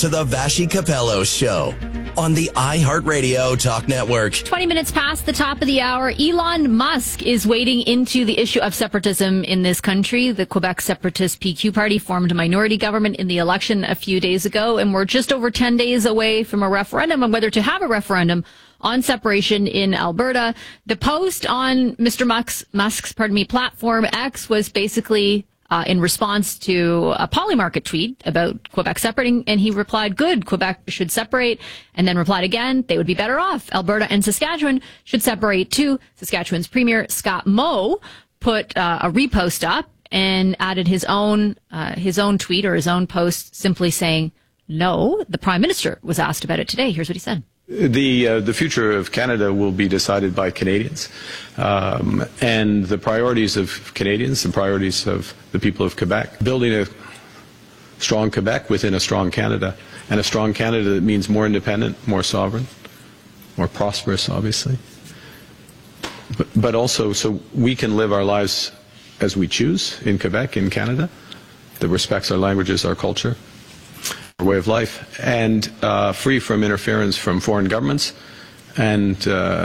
to the Vashi Capello Show on the iHeartRadio Talk Network. 20 minutes past the top of the hour, Elon Musk is wading into the issue of separatism in this country. The Quebec Separatist PQ Party formed a minority government in the election a few days ago, and we're just over 10 days away from a referendum on whether to have a referendum on separation in Alberta. The post on Mr. Musk's platform X was basically in response to a Polymarket tweet about Quebec separating, and he replied, good, Quebec should separate, and then replied again, they would be better off. Alberta and Saskatchewan should separate too. Saskatchewan's Premier Scott Moe put a repost up and added his own tweet or his own post simply saying, no. The Prime Minister was asked about it today. Here's what he said. The future of Canada will be decided by Canadians, and the priorities of Canadians, the priorities of the people of Quebec. Building a strong Quebec within a strong Canada, and a strong Canada that means more independent, more sovereign, more prosperous, obviously, but also so we can live our lives as we choose in Quebec, in Canada, that respects our languages, our culture, way of life, and free from interference from foreign governments and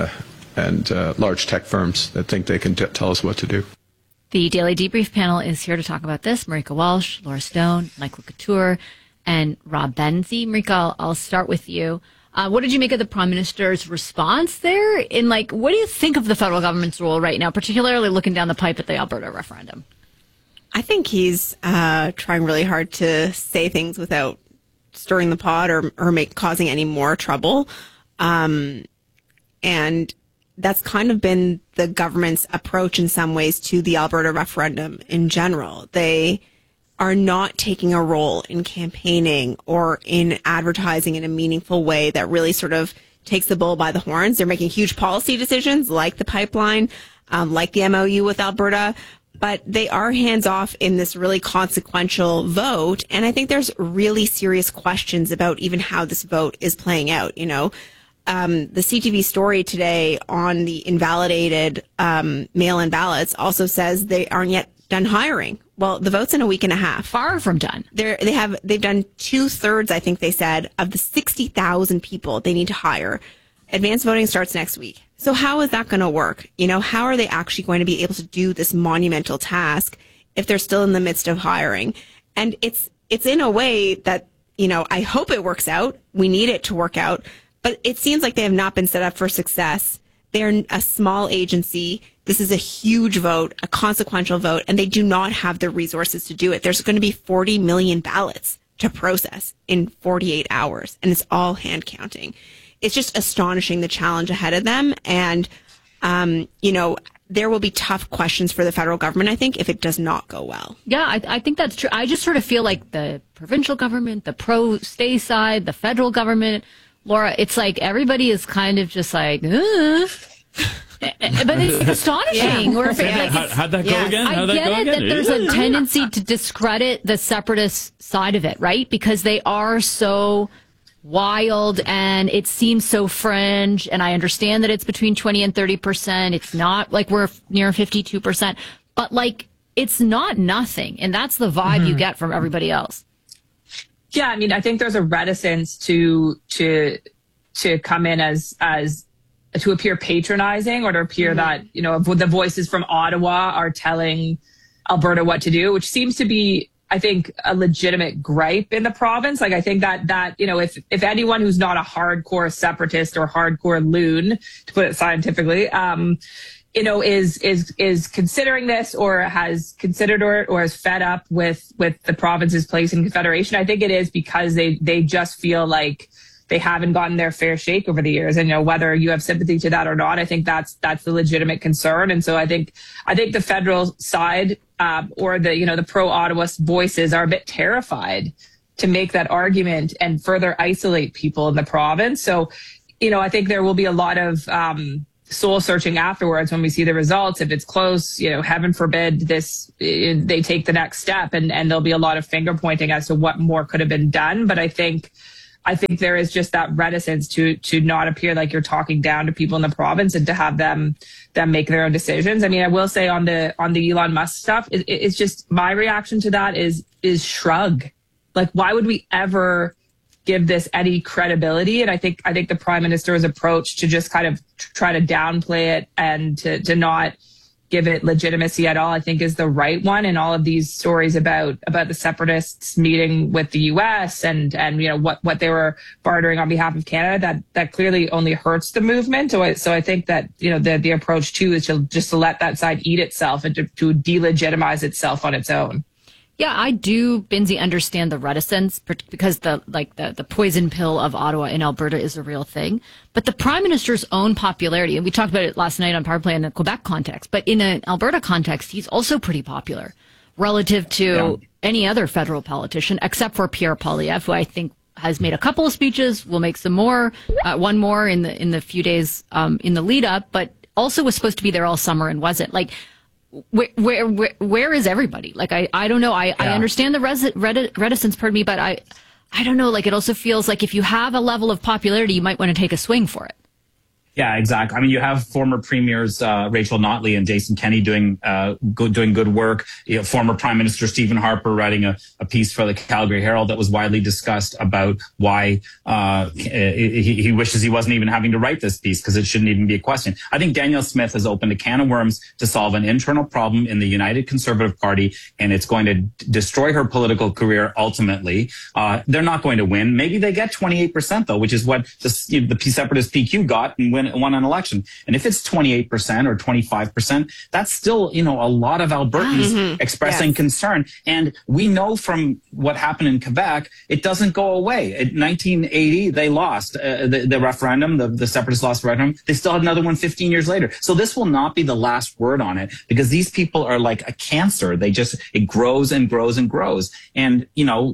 large tech firms that think they can tell us what to do. The Daily Debrief panel is here to talk about this. Marika Walsh, Laura Stone, Michael Couture, and Rob Benzie. Marika, I'll start with you. What did you make of the Prime Minister's response there? What do you think of the federal government's role right now, particularly looking down the pipe at the Alberta referendum? I think he's trying really hard to say things without stirring the pot or causing any more trouble. And that's kind of been the government's approach in some ways to the Alberta referendum in general. They are not taking a role in campaigning or in advertising in a meaningful way that really sort of takes the bull by the horns. They're making huge policy decisions like the pipeline, like the MOU with Alberta, but they are hands off in this really consequential vote. And I think there's really serious questions about even how this vote is playing out. The CTV story today on the invalidated mail-in ballots also says they aren't yet done hiring. Well, the vote's in a week and a half. Far from done. They've done 2/3, I think they said, of the 60,000 people they need to hire. Advanced voting starts next week. So how is that going to work? How are they actually going to be able to do this monumental task if they're still in the midst of hiring? And it's in a way that, I hope it works out. We need it to work out. But it seems like they have not been set up for success. They're a small agency. This is a huge vote, a consequential vote, and they do not have the resources to do it. There's going to be 40 million ballots to process in 48 hours, and it's all hand counting. It's just astonishing, the challenge ahead of them. And, there will be tough questions for the federal government, I think, if it does not go well. Yeah, I think that's true. I just sort of feel like the provincial government, the pro-stay side, the federal government, Laura, it's like everybody is kind of just like, ugh. But it's astonishing. Yeah. How'd that go again? I get it that there's a tendency to discredit the separatist side of it, right? Because they are so wild and it seems so fringe. And I understand that it's between 20 and 30%. It's not like we're near 52%, but it's not nothing. And that's the vibe you get from everybody else. Yeah, I think there's a reticence to come in as to appear patronizing or to appear that, the voices from Ottawa are telling Alberta what to do, which seems to be, I think, a legitimate gripe in the province. I think that if anyone who's not a hardcore separatist or hardcore loon, to put it scientifically, is considering this or has considered it or is fed up with the province's place in Confederation, I think it is because they just feel like they haven't gotten their fair shake over the years. And, whether you have sympathy to that or not, I think that's the legitimate concern. And so I think the federal side, or the pro-Ottawa voices are a bit terrified to make that argument and further isolate people in the province. So, I think there will be a lot of, soul searching afterwards when we see the results. If it's close, heaven forbid they take the next step and there'll be a lot of finger pointing as to what more could have been done. But I think there is just that reticence to not appear like you're talking down to people in the province and to have them make their own decisions. I will say on the Elon Musk stuff, it's just my reaction to that is shrug. Why would we ever give this any credibility. And I think the Prime Minister's approach to just kind of try to downplay it and to not give it legitimacy at all, I think is the right one. And all of these stories about the separatists meeting with the US and what they were bartering on behalf of Canada, that clearly only hurts the movement. So I think that, the approach too is to let that side eat itself and to delegitimize itself on its own. Yeah, I do, Binzi, understand the reticence because the poison pill of Ottawa in Alberta is a real thing. But the Prime Minister's own popularity, and we talked about it last night on Power Play in the Quebec context, but in an Alberta context, he's also pretty popular relative to any other federal politician, except for Pierre Poilievre, who I think has made a couple of speeches, will make some more, one more in the few days in the lead up, but also was supposed to be there all summer and wasn't. Like, where is everybody? Like, I don't know. I understand the reticence, pardon me, but I don't know. Like, it also feels like if you have a level of popularity, you might want to take a swing for it. Yeah, exactly. I mean, you have former premiers Rachel Notley and Jason Kenney doing good work. Former Prime Minister Stephen Harper writing a piece for the Calgary Herald that was widely discussed about why he wishes he wasn't even having to write this piece because it shouldn't even be a question. I think Danielle Smith has opened a can of worms to solve an internal problem in the United Conservative Party, and it's going to destroy her political career ultimately. They're not going to win. Maybe they get 28% though, which is what the separatist PQ got and won an election. And if it's 28% or 25%, that's still, a lot of Albertans expressing concern. And we know from what happened in Quebec, it doesn't go away. In 1980, they lost the referendum, the separatist lost the referendum. They still had another one 15 years later. So this will not be the last word on it because these people are like a cancer. It grows and grows and grows. And,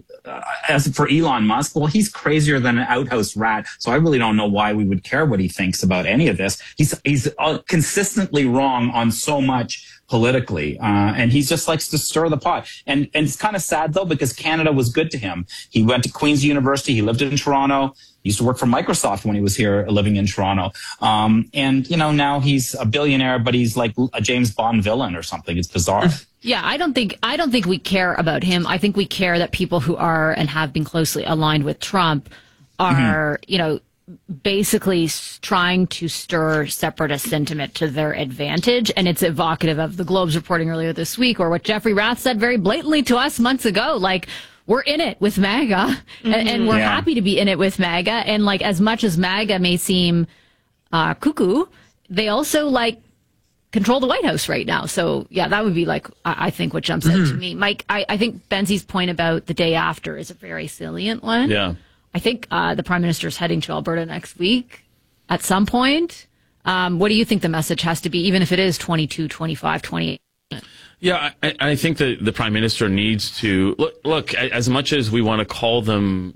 as for Elon Musk, well, he's crazier than an outhouse rat. So I really don't know why we would care what he thinks about any of this. He's consistently wrong on so much politically, and he just likes to stir the pot. And it's kind of sad though because Canada was good to him. He went to Queen's University. He lived in Toronto. He used to work for Microsoft when he was here living in Toronto. And now he's a billionaire, but he's like a James Bond villain or something. It's bizarre. Yeah, I don't think we care about him. I think we care that people who are and have been closely aligned with Trump are, basically trying to stir separatist sentiment to their advantage. And it's evocative of the Globe's reporting earlier this week, or what Jeffrey Rath said very blatantly to us months ago. Like, we're in it with MAGA, and we're happy to be in it with MAGA. And like, as much as MAGA may seem cuckoo, they also control the White House right now. So yeah, that would be I think what jumps out to me. Mike, I think Benzi's point about the day after is a very salient one. Yeah. I think the Prime Minister is heading to Alberta next week at some point. What do you think the message has to be, even if it is 22, 25, 28? Yeah, I think that the Prime Minister needs to look as much as we want to call them,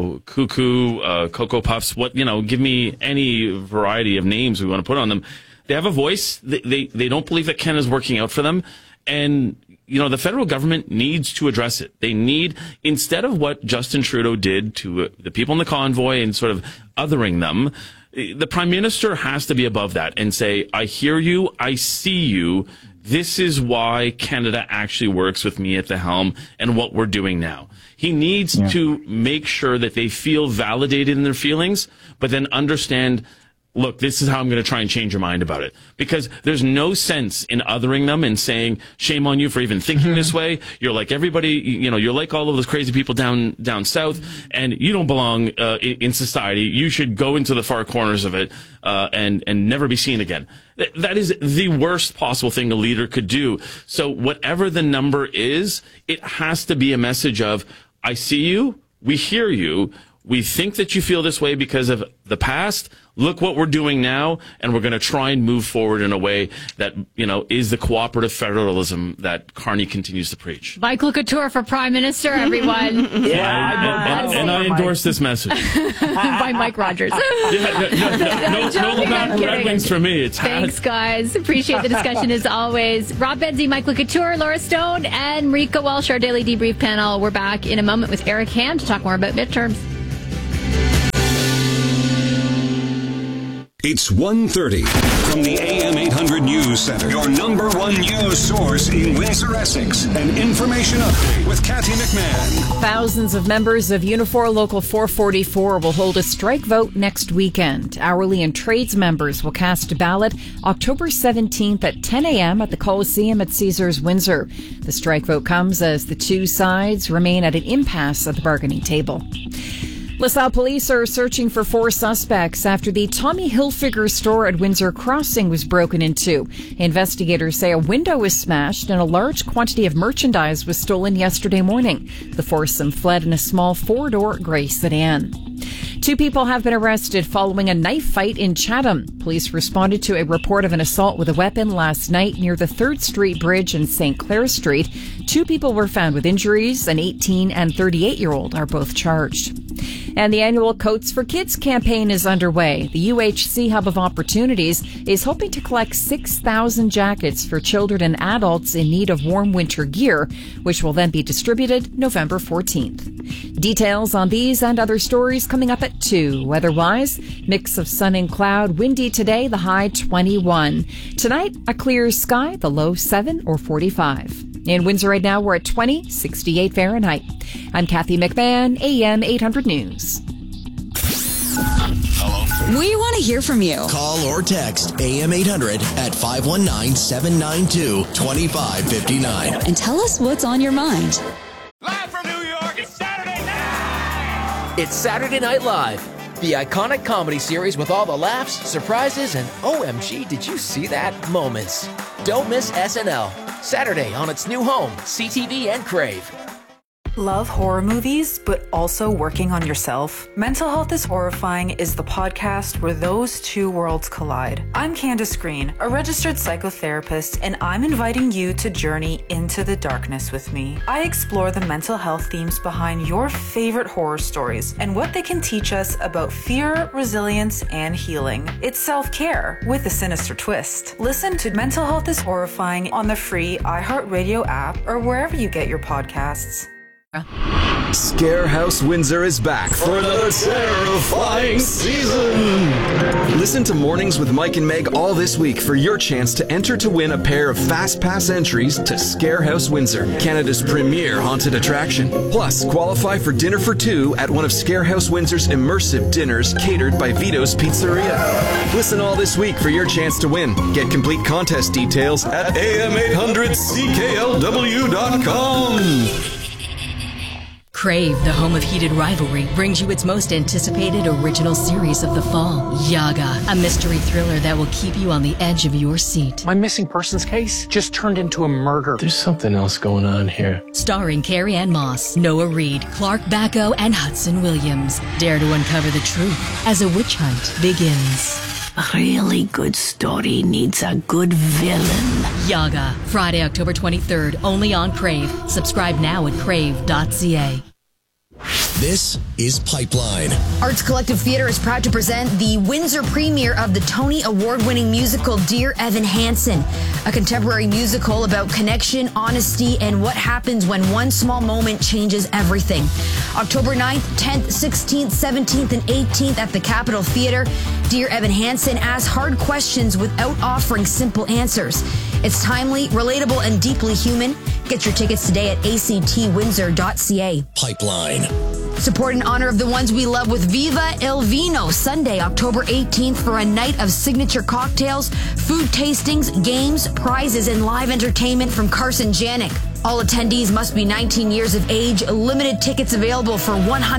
cuckoo, Cocoa Puffs, give me any variety of names we want to put on them. They have a voice. They don't believe that Canada's working out for them. And, the federal government needs to address it. They need, instead of what Justin Trudeau did to the people in the convoy and sort of othering them, the Prime Minister has to be above that and say, I hear you, I see you. This is why Canada actually works with me at the helm and what we're doing now. He needs to make sure that they feel validated in their feelings, but then understand, look, this is how I'm going to try and change your mind about it. Because there's no sense in othering them and saying, shame on you for even thinking this way. You're like everybody, you're like all of those crazy people down south, and you don't belong in society. You should go into the far corners of it and never be seen again. That is the worst possible thing a leader could do. So whatever the number is, it has to be a message of, I see you, we hear you, we think that you feel this way because of the past. Look what we're doing now, and we're going to try and move forward in a way that, is the cooperative federalism that Carney continues to preach. Michael Couture for Prime Minister, everyone. And I endorse this message. By Mike Rogers. No Red Wings for me. Thanks, guys. Appreciate the discussion as always. Rob Benzie, Michael Couture, Laura Stone, and Marika Welsh, our daily debrief panel. We're back in a moment with Eric Hand to talk more about midterms. It's 1:30 from the AM 800 News Center, your number one news source in Windsor, Essex. An information update with Kathy McMahon. Thousands of members of Unifor Local 444 will hold a strike vote next weekend. Hourly and trades members will cast a ballot October 17th at 10 a.m. at the Coliseum at Caesars Windsor. The strike vote comes as the two sides remain at an impasse at the bargaining table. LaSalle police are searching for 4 suspects after the Tommy Hilfiger store at Windsor Crossing was broken into. Investigators say a window was smashed and a large quantity of merchandise was stolen yesterday morning. The foursome fled in a small 4-door gray sedan. 2 people have been arrested following a knife fight in Chatham. Police responded to a report of an assault with a weapon last night near the 3rd Street Bridge and St. Clair Street. 2 people were found with injuries. An 18 and 38-year-old are both charged. And the annual Coats for Kids campaign is underway. The UHC Hub of Opportunities is hoping to collect 6,000 jackets for children and adults in need of warm winter gear, which will then be distributed November 14th. Details on these and other stories coming up at 2. Weather-wise, mix of sun and cloud, windy today, the high 21. Tonight, a clear sky, the low 7 or 45. In Windsor right now, we're at 20, 68 Fahrenheit. I'm Kathy McMahon, AM 800 News. Hello. We want to hear from you. Call or text AM 800 at 519-792-2559. And tell us what's on your mind. Live from New York, it's Saturday night! It's Saturday Night Live, the iconic comedy series with all the laughs, surprises, and OMG, did you see that moments. Don't miss SNL. Saturday on its new home, CTV and Crave. Love horror movies, but also working on yourself? Mental Health is Horrifying is the podcast where those two worlds collide. I'm Candace Green, a registered psychotherapist, and I'm inviting you to journey into the darkness with me. I explore the mental health themes behind your favorite horror stories and what they can teach us about fear, resilience, and healing. It's self-care with a sinister twist. Listen to Mental Health is Horrifying on the free iHeartRadio app or wherever you get your podcasts. Scarehouse Windsor is back for another terrifying season. Listen to Mornings with Mike and Meg all this week for your chance to enter to win a pair of Fast Pass entries to Scarehouse Windsor, Canada's premier haunted attraction. Plus, qualify for dinner for 2 at one of Scarehouse Windsor's immersive dinners catered by Vito's Pizzeria. Listen all this week for your chance to win. Get complete contest details at am800cklw.com. Crave, the home of heated rivalry, brings you its most anticipated original series of the fall, Yaga, a mystery thriller that will keep you on the edge of your seat. My missing persons case just turned into a murder. There's something else going on here. Starring Carrie Ann Moss, Noah Reid, Clark Bacco, and Hudson Williams. Dare to uncover the truth as a witch hunt begins. A really good story needs a good villain. Yaga, Friday, October 23rd, only on Crave. Subscribe now at crave.ca. This is Pipeline. Arts Collective Theatre is proud to present the Windsor premiere of the Tony Award-winning musical Dear Evan Hansen, a contemporary musical about connection, honesty, and what happens when one small moment changes everything. October 9th, 10th, 16th, 17th, and 18th at the Capitol Theatre, Dear Evan Hansen asks hard questions without offering simple answers. It's timely, relatable, and deeply human. Get your tickets today at actwindsor.ca. Pipeline. Support in honor of the ones we love with Viva El Vino, Sunday, October 18th for a night of signature cocktails, food tastings, games, prizes, and live entertainment from Carson Janik. All attendees must be 19 years of age. Limited tickets available for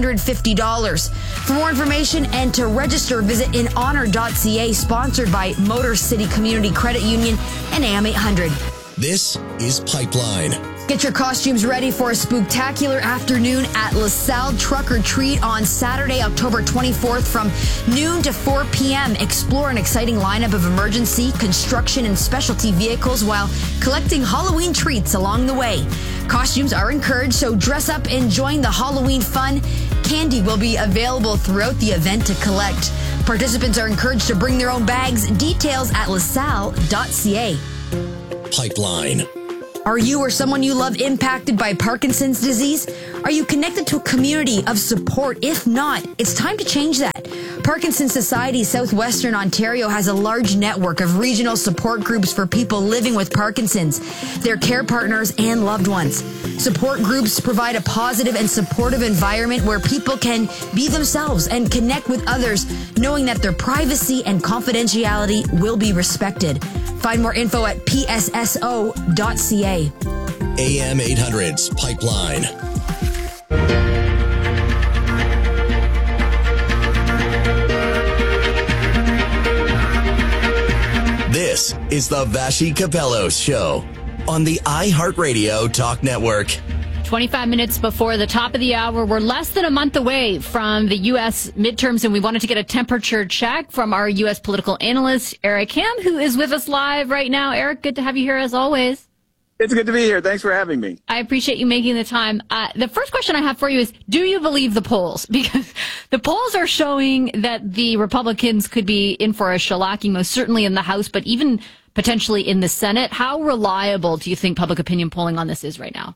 $150. For more information and to register, visit inhonor.ca, sponsored by Motor City Community Credit Union and AM 800. This is Pipeline. Get your costumes ready for a spooktacular afternoon at LaSalle Truck or Treat on Saturday, October 24th from noon to 4 p.m. Explore an exciting lineup of emergency, construction, and specialty vehicles while collecting Halloween treats along the way. Costumes are encouraged, so dress up and join the Halloween fun. Candy will be available throughout the event to collect. Participants are encouraged to bring their own bags. Details at lasalle.ca. Pipeline. Are you or someone you love impacted by Parkinson's disease? Are you connected to a community of support? If not, it's time to change that. Parkinson's Society Southwestern Ontario has a large network of regional support groups for people living with Parkinson's, their care partners, and loved ones. Support groups provide a positive and supportive environment where people can be themselves and connect with others, knowing that their privacy and confidentiality will be respected. Find more info at psso.ca. AM 800's Pipeline. This is the Vassy Capello Show on the iHeartRadio Talk Network. 25 minutes before the top of the hour. We're less than a month away from the U.S. midterms, and we wanted to get a temperature check from our U.S. political analyst, Eric Ham, who is with us live right now. Eric, good to have you here as always. It's good to be here. Thanks for having me. I appreciate you making the time. The first question I have for you is, do you believe the polls? Because the polls are showing that the Republicans could be in for a shellacking, most certainly in the House, but even potentially in the Senate. How reliable do you think public opinion polling on this is right now?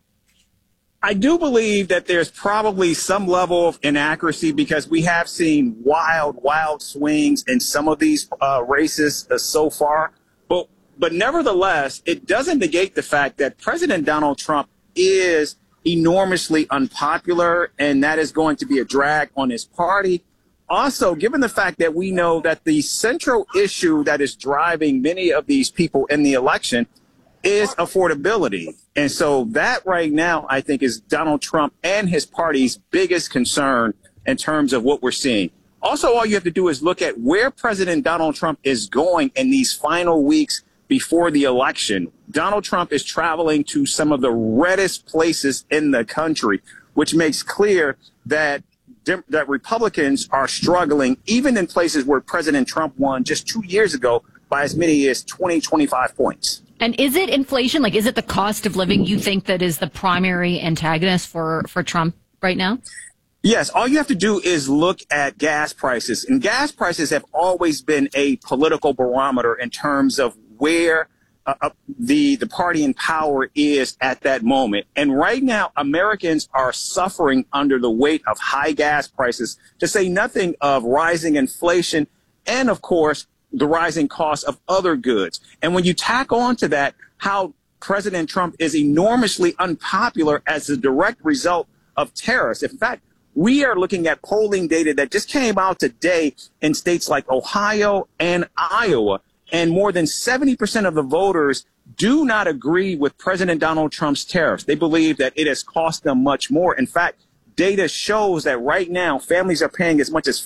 I do believe that there's probably some level of inaccuracy because we have seen wild swings in some of these races so far. But nevertheless, it doesn't negate the fact that President Donald Trump is enormously unpopular, and that is going to be a drag on his party. Also, given the fact that we know that the central issue that is driving many of these people in the election is affordability. And so that right now, I think, is Donald Trump and his party's biggest concern in terms of what we're seeing. Also, all you have to do is look at where President Donald Trump is going in these final weeks before the election. Donald Trump is traveling to some of the reddest places in the country, which makes clear that Republicans are struggling, even in places where President Trump won just 2 years ago by as many as 25 points. And is it inflation? Like, is it the cost of living you think that is the primary antagonist for Trump right now? Yes, all you have to do is look at gas prices. And gas prices have always been a political barometer in terms of where the party in power is at that moment. And right now, Americans are suffering under the weight of high gas prices, to say nothing of rising inflation and, of course, the rising cost of other goods. And when you tack on to that how President Trump is enormously unpopular as a direct result of tariffs. In fact, we are looking at polling data that just came out today in states like Ohio and Iowa. And more than 70% of the voters do not agree with President Donald Trump's tariffs. They believe that it has cost them much more. In fact, data shows that right now families are paying as much as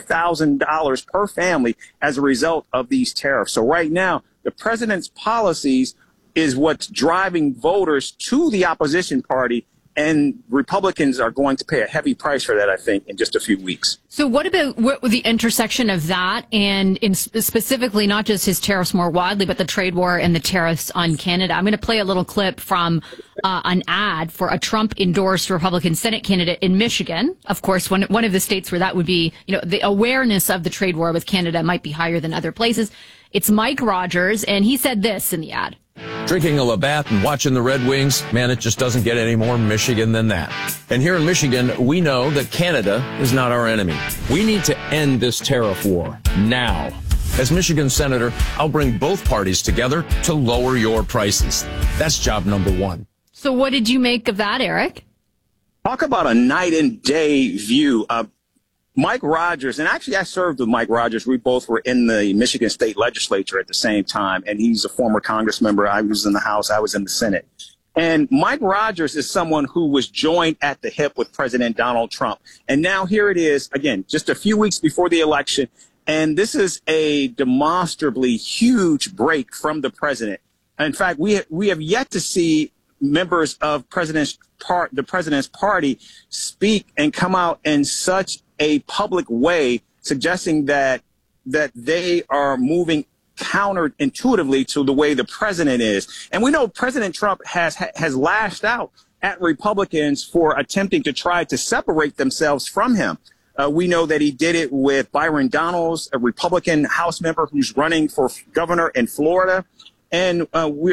$5,000 per family as a result of these tariffs. So right now, the president's policies is what's driving voters to the opposition party. And Republicans are going to pay a heavy price for that, I think, in just a few weeks. So what about the intersection of that and specifically not just his tariffs more widely, but the trade war and the tariffs on Canada? I'm going to play a little clip from an ad for a Trump-endorsed Republican Senate candidate in Michigan. Of course, one of the states where that would be, the awareness of the trade war with Canada might be higher than other places. It's Mike Rogers, and he said this in the ad. Drinking a Labatt and watching the Red Wings, man, it just doesn't get any more Michigan than that. And here in Michigan, we know that Canada is not our enemy. We need to end this tariff war now. As Michigan Senator, I'll bring both parties together to lower your prices. That's job number one. So what did you make of that, Eric? Talk about a night and day view. Mike Rogers, and actually I served with Mike Rogers. We both were in the Michigan State Legislature at the same time, and he's a former Congress member. I was in the House. I was in the Senate. And Mike Rogers is someone who was joined at the hip with President Donald Trump. And now here it is, again, just a few weeks before the election, and this is a demonstrably huge break from the president. In fact, we have yet to see members of the president's party speak and come out in such a public way, suggesting that they are moving counterintuitively to the way the president is. And we know President Trump has lashed out at Republicans for attempting to try to separate themselves from him. We know that he did it with Byron Donalds, a Republican House member who's running for governor in Florida. And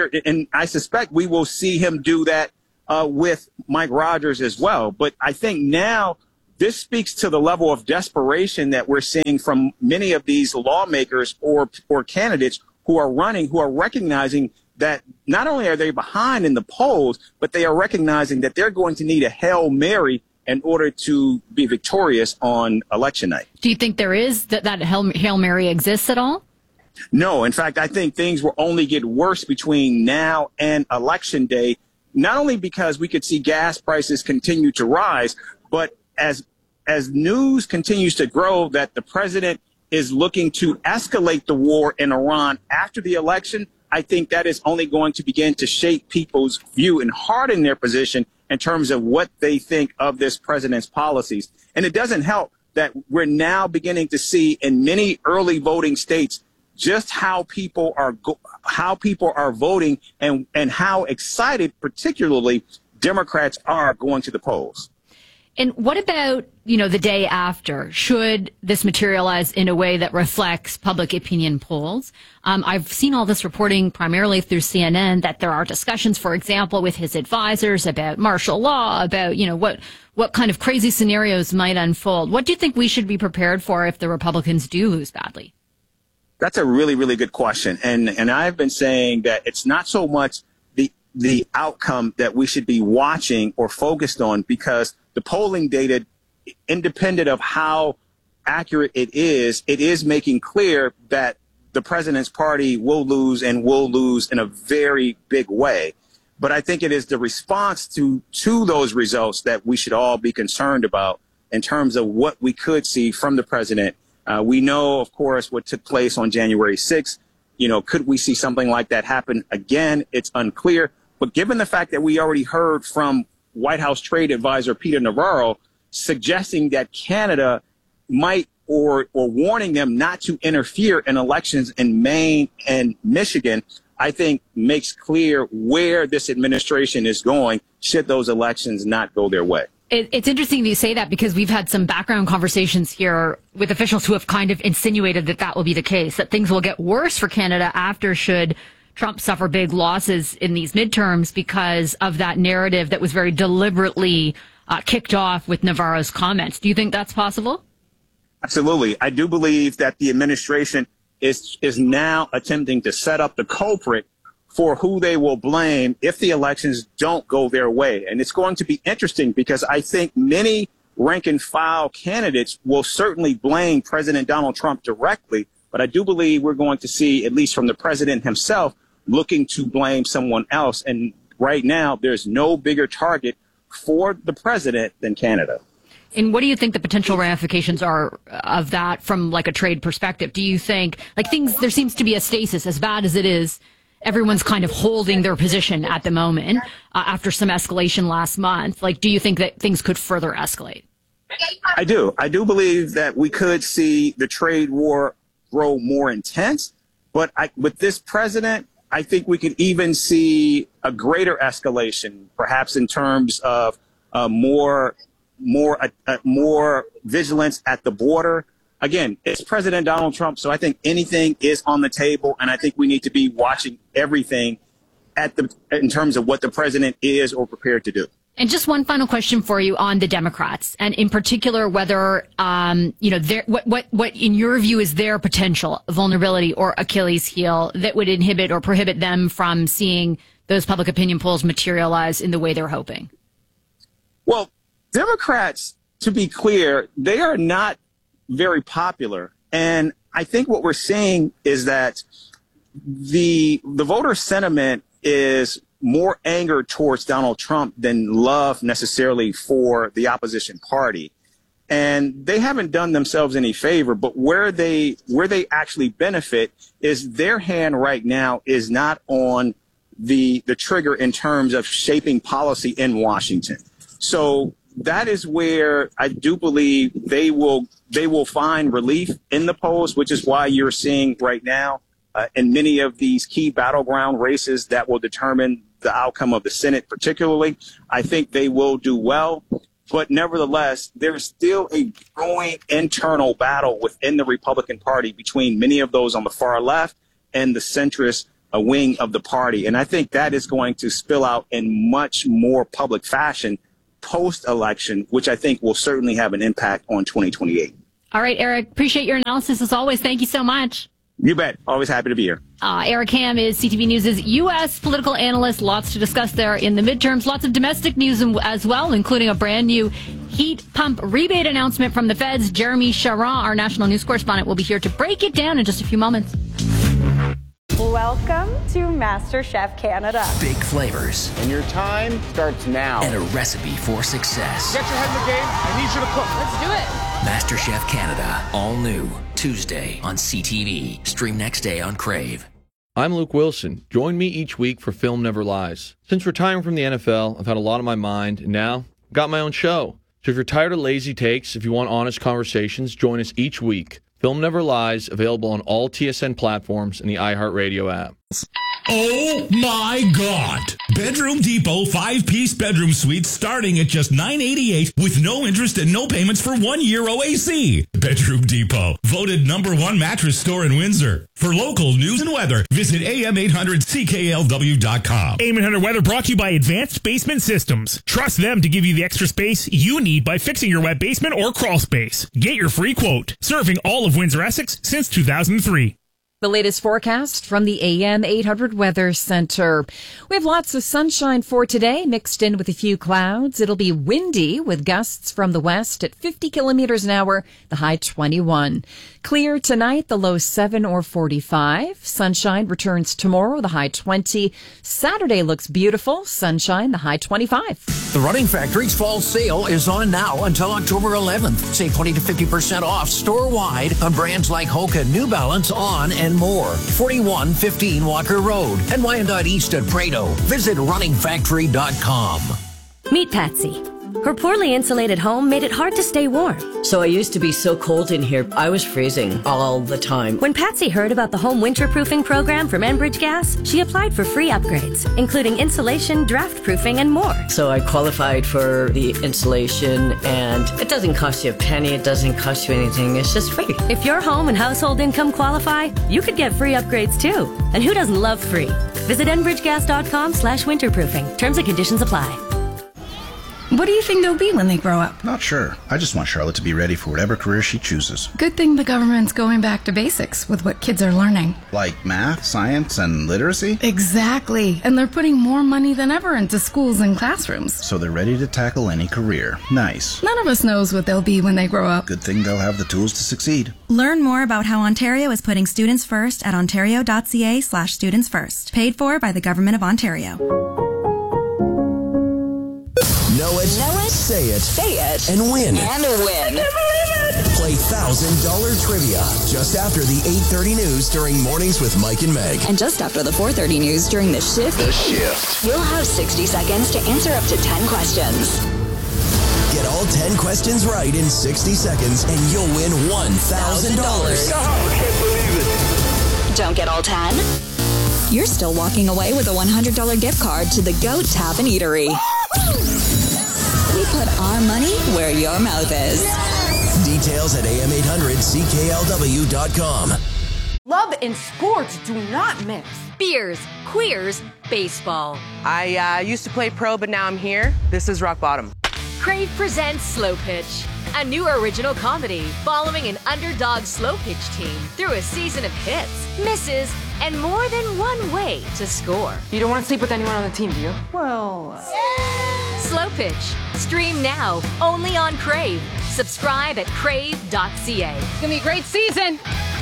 I suspect we will see him do that with Mike Rogers as well. But I think now this speaks to the level of desperation that we're seeing from many of these lawmakers or candidates who are running, who are recognizing that not only are they behind in the polls, but they are recognizing that they're going to need a Hail Mary in order to be victorious on election night. Do you think there is that Hail Mary exists at all? No. In fact, I think things will only get worse between now and election day, not only because we could see gas prices continue to rise, but as news continues to grow that the president is looking to escalate the war in Iran after the election, I think that is only going to begin to shape people's view and harden their position in terms of what they think of this president's policies. And it doesn't help that we're now beginning to see in many early voting states just how people are voting and how excited, particularly Democrats, are going to the polls. And what about, the day after? Should this materialize in a way that reflects public opinion polls? I've seen all this reporting primarily through CNN that there are discussions, for example, with his advisors about martial law, about, what kind of crazy scenarios might unfold. What do you think we should be prepared for if the Republicans do lose badly? That's a really, really good question. And I've been saying that it's not so much the outcome that we should be watching or focused on, because the polling data, independent of how accurate it is making clear that the president's party will lose and will lose in a very big way. But I think it is the response to those results that we should all be concerned about in terms of what we could see from the president. We know, of course, what took place on January 6th. Could we see something like that happen again? It's unclear. But given the fact that we already heard from White House Trade Advisor Peter Navarro suggesting that Canada might or warning them not to interfere in elections in Maine and Michigan, I think makes clear where this administration is going should those elections not go their way. It's interesting that you say that, because we've had some background conversations here with officials who have kind of insinuated that will be the case, that things will get worse for Canada after should Trump suffer big losses in these midterms because of that narrative that was very deliberately kicked off with Navarro's comments. Do you think that's possible? Absolutely. I do believe that the administration is now attempting to set up the culprit for who they will blame if the elections don't go their way. And it's going to be interesting because I think many rank and file candidates will certainly blame President Donald Trump directly. But I do believe we're going to see, at least from the president himself, looking to blame someone else. And right now, there's no bigger target for the president than Canada. And what do you think the potential ramifications are of that from like a trade perspective? Do you think there seems to be a stasis, as bad as it is? Everyone's kind of holding their position at the moment after some escalation last month. Do you think that things could further escalate? I do. I do believe that we could see the trade war grow more intense. But with this president, I think we could even see a greater escalation, perhaps in terms of more vigilance at the border. Again, it's President Donald Trump, so I think anything is on the table, and I think we need to be watching everything in terms of what the president is or prepared to do. And just one final question for you on the Democrats, and in particular, whether what in your view is their potential vulnerability or Achilles heel that would inhibit or prohibit them from seeing those public opinion polls materialize in the way they're hoping. Well, Democrats, to be clear, they are not very popular, and I think what we're seeing is that the voter sentiment is more anger towards Donald Trump than love necessarily for the opposition party. And they haven't done themselves any favor, but where they actually benefit is their hand right now is not on the trigger in terms of shaping policy in Washington. So that is where I do believe they will find relief in the polls, which is why you're seeing right now in many of these key battleground races that will determine the outcome of the Senate particularly. I think they will do well. But nevertheless, there's still a growing internal battle within the Republican Party between many of those on the far left and the centrist wing of the party. And I think that is going to spill out in much more public fashion post-election, which I think will certainly have an impact on 2028. All right, Eric, appreciate your analysis as always. Thank you so much. You bet. Always happy to be here. Eric Ham is CTV News' U.S. political analyst. Lots to discuss there in the midterms. Lots of domestic news as well, including a brand new heat pump rebate announcement from the feds. Jeremy Charron, our national news correspondent, will be here to break it down in just a few moments. Welcome to MasterChef Canada. Big flavors. And your time starts now. And a recipe for success. Get your head in the game. I need you to cook. Let's do it. MasterChef Canada. All new. Tuesday on CTV. Stream next day on Crave. I'm Luke Wilson. Join me each week for Film Never Lies. Since retiring from the NFL, I've had a lot on my mind, and now I've got my own show. So if you're tired of lazy takes, if you want honest conversations, join us each week. Film Never Lies, available on all TSN platforms and the iHeartRadio app. Oh my God! Bedroom Depot 5-piece bedroom suite starting at just $988 with no interest and no payments for 1 year OAC. Bedroom Depot, voted #1 mattress store in Windsor. For local news and weather, visit AM800CKLW.com. AM800 Weather brought to you by Advanced Basement Systems. Trust them to give you the extra space you need by fixing your wet basement or crawl space. Get your free quote. Serving all of Windsor, Essex since 2003. The latest forecast from the AM 800 Weather Center. We have lots of sunshine for today, mixed in with a few clouds. It'll be windy with gusts from the west at 50 kilometers an hour, the high 21. Clear tonight, the low 7 or 45. Sunshine returns tomorrow, the high 20. Saturday looks beautiful. Sunshine, the high 25. The Running Factory's fall sale is on now until October 11th. Save 20 to 50% off store-wide on brands like Hoka, New Balance, On, and more. 4115 Walker Road and Wyandotte East at Prado. Visit runningfactory.com. Meet Patsy. Her poorly insulated home made it hard to stay warm. So I used to be so cold in here, I was freezing all the time. When Patsy heard about the home winterproofing program from Enbridge Gas, she applied for free upgrades, including insulation, draft proofing, and more. So I qualified for the insulation, and it doesn't cost you a penny, it doesn't cost you anything, it's just free. If your home and household income qualify, you could get free upgrades too. And who doesn't love free? Visit enbridgegas.com/winterproofing. Terms and conditions apply. What do you think they'll be when they grow up? Not sure. I just want Charlotte to be ready for whatever career she chooses. Good thing the government's going back to basics with what kids are learning. Like math, science, and literacy? Exactly. And they're putting more money than ever into schools and classrooms. So they're ready to tackle any career. Nice. None of us knows what they'll be when they grow up. Good thing they'll have the tools to succeed. Learn more about how Ontario is putting students first at ontario.ca/students first. Paid for by the Government of Ontario. Know it, say it, and win. Play $1,000 trivia just after the 8:30 news during Mornings with Mike and Meg. And just after the 4:30 news during The Shift. The Shift. You'll have 60 seconds to answer up to 10 questions. Get all 10 questions right in 60 seconds and you'll win $1,000. Oh, I can't believe it. Don't get all 10? You're still walking away with a $100 gift card to the Goat Tavern Eatery. We put our money where your mouth is. Details at am800CKLW.com. Love and sports do not mix. Beers, queers, baseball. I used to play pro, but now I'm here. This is rock bottom. Crave presents Slow Pitch, a new original comedy following an underdog slow pitch team through a season of hits, misses, and more than one way to score. You don't want to sleep with anyone on the team, do you? Well... Slow Pitch. Stream now, only on Crave. Subscribe at crave.ca. It's gonna be a great season.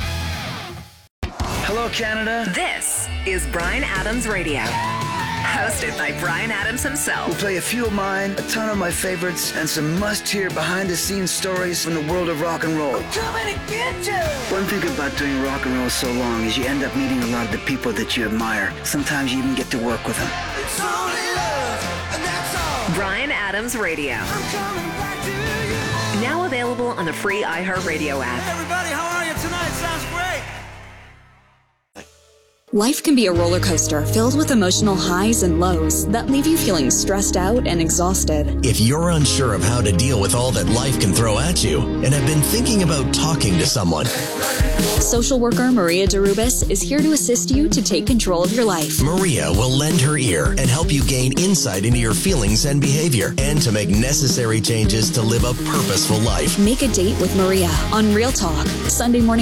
Hello, Canada. This is Bryan Adams Radio. Hosted by Bryan Adams himself. We'll play a few of mine, a ton of my favorites, and some must-hear behind-the-scenes stories from the world of rock and roll. I'm coming to get you! One thing about doing rock and roll so long is you end up meeting a lot of the people that you admire. Sometimes you even get to work with them. It's only love, and that's all. Bryan Adams Radio. I'm coming back to you. Now available on the free iHeartRadio app. Hey everybody, how are you tonight? Sounds great. Life can be a roller coaster filled with emotional highs and lows that leave you feeling stressed out and exhausted. If you're unsure of how to deal with all that life can throw at you and have been thinking about talking to someone, Social worker Maria Derubis is here to assist you to take control of your life. Maria will lend her ear and help you gain insight into your feelings and behavior and to make necessary changes to live a purposeful life. Make a date with Maria on Real Talk, Sunday morning